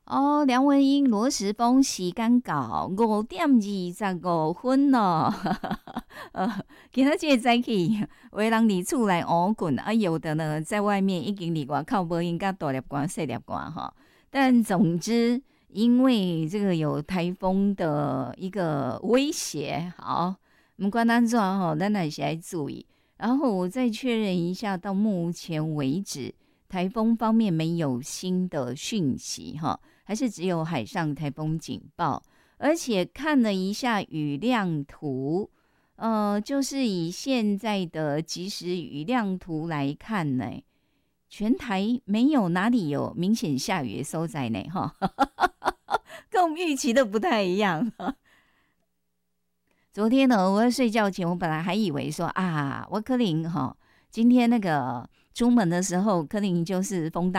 哦，梁文音、罗时丰时间到5:25咯。今仔这个早起，有的人伫厝内乌困，有的呢在外面已经伫外口无应该大粒光、细粒光哈。但总之，因为这个有台风的一个威胁，好，不管怎吼，咱还是要注意。然后我再确认一下，到目前为止，台风方面没有新的讯息哈。还是只有海上台风警报，而且看了一下雨量图，就是以现在的即时雨量图来看呢，全台没有哪里有明显下雨的所在呢，哈，跟我们预期的不太一样。昨天呢，我在睡觉前，我本来还以为说啊，我可能哈，今天那个出门的时候，可能就是风大。